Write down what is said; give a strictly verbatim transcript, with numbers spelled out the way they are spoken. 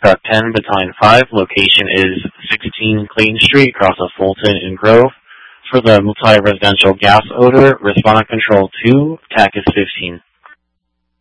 Truck ten, Battalion five. Location is sixteen Clayton Street, across of Fulton and Grove. For the multi-residential gas odor, respondent control two, T A C is fifteen.